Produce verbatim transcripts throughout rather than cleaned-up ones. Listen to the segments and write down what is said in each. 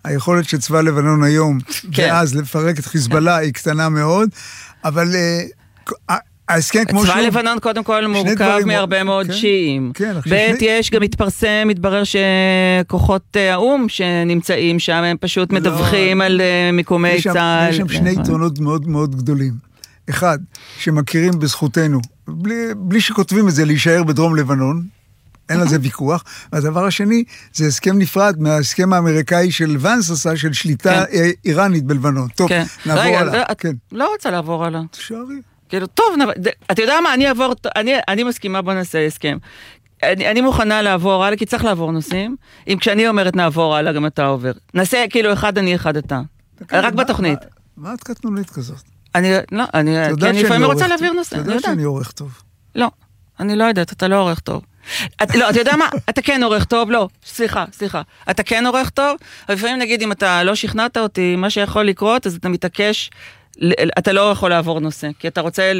היכולת של צבא לבנון היום, ואז לפרק את חיזבאללה, היא קטנה מאוד, אבל ההסכם כמו שהוא... צבא לבנון קודם כל מורכב מהרבה מאוד שיעים. ב' יש גם מתפרסם, מתברר שכוחות האום שנמצאים שם, הם פשוט מדווחים על מיקומי צה"ל. יש שם שני יתרונות מאוד מאוד גדולים. אחד, שמכירים בזכותנו, בלי שכותבים את זה, להישאר בדרום לבנון, אין על זה ויכוח. והדבר השני, זה הסכם נפרד מההסכם האמריקאי של ונס עשה, של שליטה איראנית בלבנון. טוב, נעבור הלאה. לא רוצה לעבור הלאה. תשארי. כאילו, טוב, אתה יודע מה, אני אעבור, אני מסכימה, בוא נעשה הסכם. אני מוכנה לעבור הלאה, כי צריך לעבור נושאים. אם כשאני אומרת נעבור הלאה, גם אתה עובר. נעשה כאילו אחד אני, אחד אתה. רק בתוכנית. מה את קטנונית כזאת? אני, לא, אני, כי אני לפעמים רוצה להעביר נושא. אתה יודע שאני עורך טוב. לא, אני לא יודעת, אתה לא עורך טוב. לא, אתה יודע מה? אתה כן עורך טוב? לא, סליחה, סליחה. אתה כן עורך טוב? אבל לפעמים נגיד, אם אתה לא שכנעת אותי, מה שיכול לקרות, אז אתה מתעקש, אתה לא יכול לעבור נושא, כי אתה רוצה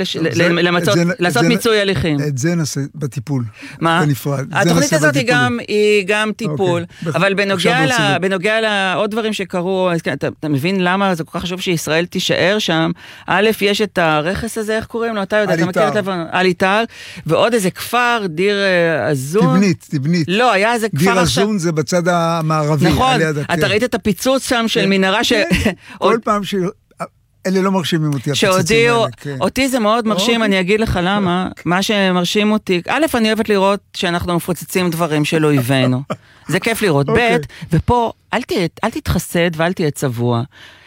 לעשות מיצוי הליכים. את זה נעשה בטיפול. מה? התוכנית הזאת היא גם טיפול, אבל בנוגע לעוד דברים שקרו, אתה מבין למה זה כל כך חשוב שישראל תישאר שם? א', יש את הרכס הזה, איך קוראים לו? אתה יודע, אתה מכיר את לבנון? אליטל, ועוד איזה כפר, דיר אזון. תבנית, תבנית. לא, היה איזה כפר עכשיו. דיר אזון זה בצד המערבי. נכון, אתה ראית את הפיצוץ שם של מנהרה ש... כל פעם ש... אלה לא מרשימים אותי. שהודיעו, אותי זה מאוד מרשים, אני אגיד לך למה, מה שמרשים אותי, א', אני אוהבת לראות שאנחנו מפוצצים דברים של אויבינו. זה כיף לראות. ב', ופה, אל תתחסד ואל תהיה צבוע.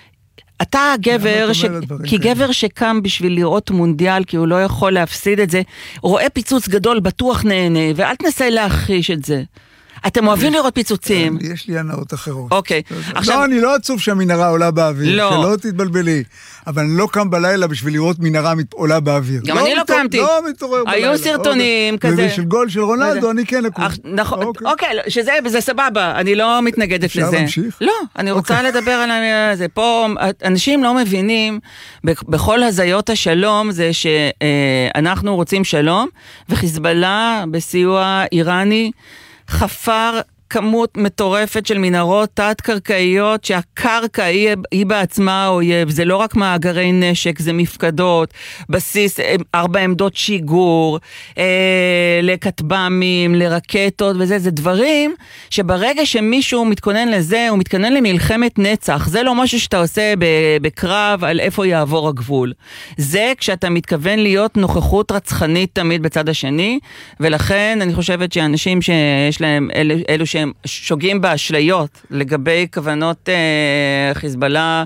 אתה גבר, כי גבר שקם בשביל לראות מונדיאל, כי הוא לא יכול להפסיד את זה, רואה פיצוץ גדול, בטוח נהנה, ואל תנסה להכחיש את זה. אתם אוהבים לראות פיצוצים. יש לי הנאות אחרות. אוקיי. לא, אני לא עצוב שהמנהרה עולה באוויר. לא. שלא תתבלבלי. אבל אני לא קם בלילה בשביל לראות מנהרה עולה באוויר. גם אני לא קמתי. לא מתעורר בלילה. היו סרטונים כזה. ובשביל גול של רונלדו, אני כן אקום. נכון. אוקיי, שזה סבבה. אני לא מתנגדת לזה. אפשר להמשיך? לא, אני רוצה לדבר על זה. פה, אנשים לא מבינים, בכל הזיות השלום, זה שאנחנו רוצים שלום, וחיזבאללה בסיוע איראני, חפר כמות מטורפת של מנהרות תת-קרקעיות שהקרקע היא, היא בעצמה האויב. זה לא רק מאגרי נשק, זה מפקדות, בסיס, ארבע עמדות שיגור, אה, לכטב"מים, לרקטות וזה. זה דברים שברגע שמישהו מתכונן לזה, הוא מתכונן למלחמת נצח. זה לא משהו שאתה עושה בקרב על איפה יעבור הגבול. זה כשאתה מתכוון להיות נוכחות רצחנית תמיד בצד השני, ולכן אני חושבת שאנשים שיש להם, אלו, אלו ש הם שוגים באשליות לגבי כוונות אה, חיזבאללה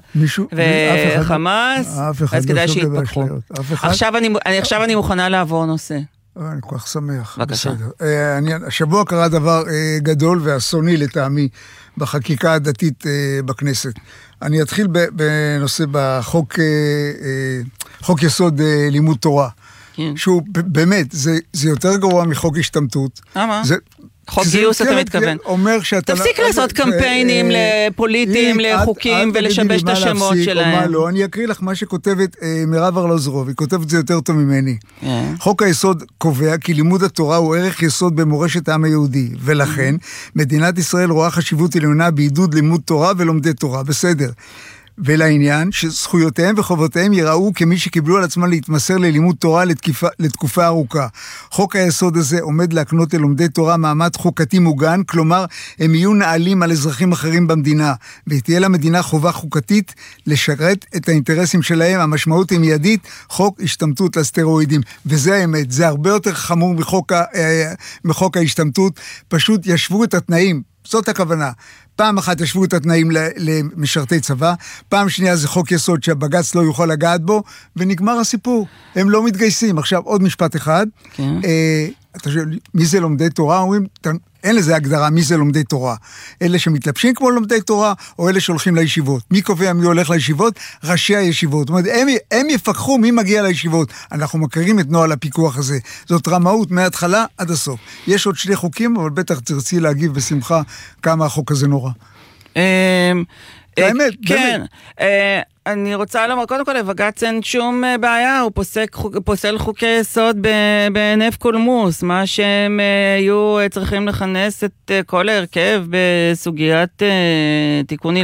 וחמאס, אז כדאי שיתפתחו. עכשיו אני, עכשיו אני מוכנה לעבור נושא. אני כל כך שמח. בבקשה. אה, אני, השבוע קרה דבר אה, גדול ואסוני לטעמי בחקיקה הדתית אה, בכנסת. אני אתחיל בנושא בחוק, אה, אה, חוק יסוד אה, לימוד תורה. כן. שהוא באמת, זה, זה יותר גרוע מחוק השתמטות. למה? זה... חוק גיוס אתה מתכוון. תפסיק לעשות קמפיינים לפוליטיים, לחוקים, ולשבש את השמות שלהם. לא, אני אקריא לך מה שכותבת מירב ארלוזורוב, היא כותבת זה יותר טוב ממני. חוק היסוד קובע כי לימוד התורה הוא ערך יסוד במורשת העם היהודי, ולכן מדינת ישראל רואה חשיבות עליונה בעידוד לימוד תורה ולומדי תורה, בסדר. ולעניין שזכויותיהם וחובותיהם יראו כמי שקיבלו על עצמם להתמסר ללימוד תורה לתקיפה, לתקופה ארוכה. חוק היסוד הזה עומד להקנות ללומדי תורה מעמד חוקתי מוגן, כלומר הם יהיו נעלים על אזרחים אחרים במדינה, ותהיה למדינה חובה חוקתית לשרת את האינטרסים שלהם. המשמעות היא מיידית חוק השתמטות לסטרואידים, וזה האמת, זה הרבה יותר חמור מחוק, מחוק ההשתמטות. פשוט ישבו את התנאים, זאת הכוונה. פעם אחת ישבו את התנאים למשרתי צבא, פעם שנייה זה חוק יסוד שהבג"ץ לא יוכל לגעת בו, ונגמר הסיפור. הם לא מתגייסים. עכשיו עוד משפט אחד, כן. אה, אתה שואל, מי זה לומדי תורה? אומרים, אין לזה הגדרה מי זה לומדי תורה. אלה שמתלבשים כמו לומדי תורה, או אלה שהולכים לישיבות. מי קובע מי הולך לישיבות? ראשי הישיבות. זאת אומרת, הם, הם יפקחו מי מגיע לישיבות. אנחנו מכירים את נוהל הפיקוח הזה. זאת רמאות מההתחלה עד הסוף. יש עוד שני חוקים, אבל בטח תרצי להגיב בשמחה כמה החוק הזה נורא. באמת, כן. אני רוצה לומר, קודם כל, לבג"ץ אין שום בעיה, הוא פוסק, פוסל חוקי יסוד בהינף קולמוס, מה שהם היו צריכים לכנס את כל ההרכב בסוגיית תיקון